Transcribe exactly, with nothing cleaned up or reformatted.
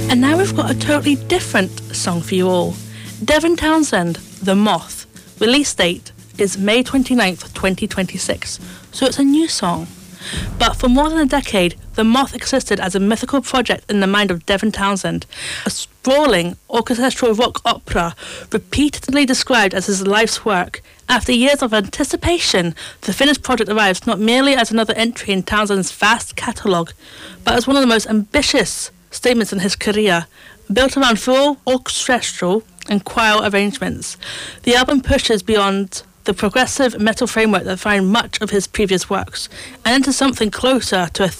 And now we've got a totally different song for you all. Devin Townsend, The Moth. Release date is May twenty-ninth, twenty twenty-six. So it's a new song. But for more than a decade, The Moth existed as a mythical project in the mind of Devin Townsend, a sprawling orchestral rock opera repeatedly described as his life's work. After years of anticipation, the finished project arrives not merely as another entry in Townsend's vast catalogue, but as one of the most ambitious statements in his career, built around full orchestral and choral arrangements. The album pushes beyond the progressive metal framework that defined much of his previous works, and into something closer to a